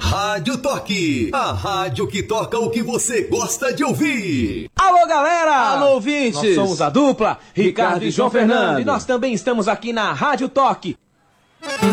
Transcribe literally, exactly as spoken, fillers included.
Rádio Toque, a rádio que toca o que você gosta de ouvir. Alô, galera! Alô, ouvintes! Nós somos a dupla, Ricardo e João Fernando, e nós também estamos aqui na Rádio Toque.